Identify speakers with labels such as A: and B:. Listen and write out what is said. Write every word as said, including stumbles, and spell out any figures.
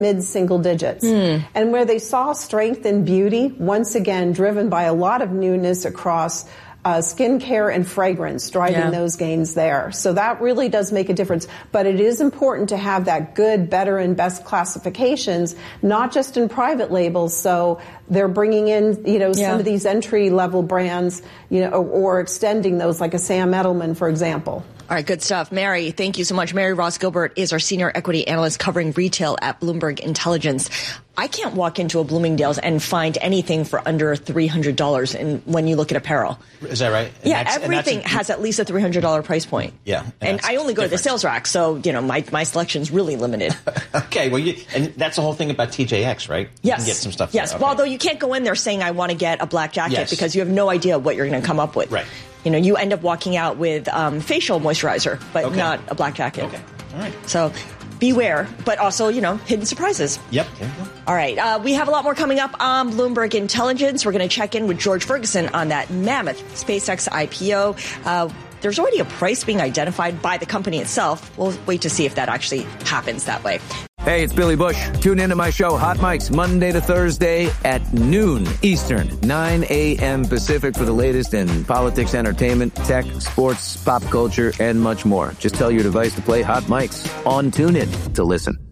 A: mid-single digits. Mm. And where they saw strength in beauty, once again, driven by a lot of newness across Uh, skincare and fragrance, driving yeah. those gains there. So that really does make a difference. But it is important to have that good, better, and best classifications, not just in private labels. So they're bringing in, you know, yeah. some of these entry-level brands, you know, or, or extending those, like a Sam Edelman, for example.
B: All right, good stuff. Mary, thank you so much. Mary Ross Gilbert is our senior equity analyst covering retail at Bloomberg Intelligence. I can't walk into a Bloomingdale's and find anything for under three hundred dollars in, when you look at apparel.
C: Is that right? And
B: yeah,
C: that's,
B: everything
C: and that's a,
B: has at least a three hundred dollars price point.
C: Yeah.
B: And, and I only go different. to the sales rack, so, you know, my, my selection's really limited.
C: Okay, well, you, and that's the whole thing about T J X, right?
B: Yes.
C: You can get some stuff.
B: Yes,
C: okay.
B: well, though you can't go in there saying I want to get a black jacket
C: yes.
B: because you have no idea what you're going to come up with.
C: Right.
B: You know, you end up walking out with um, facial moisturizer, but
C: okay.
B: not a black jacket.
C: Okay, all right.
B: So beware, but also, you know, hidden surprises.
C: Yep. There you go.
B: All right. Uh, we have a lot more coming up on Bloomberg Intelligence. We're going to check in with George Ferguson on that mammoth SpaceX I P O. Uh, there's already a price being identified by the company itself. We'll wait to see if that actually happens that way.
D: Hey, it's Billy Bush. Tune into my show, Hot Mics, Monday to Thursday at noon Eastern, nine a.m. Pacific for the latest in politics, entertainment, tech, sports, pop culture, and much more. Just tell your device to play Hot Mics on TuneIn to listen.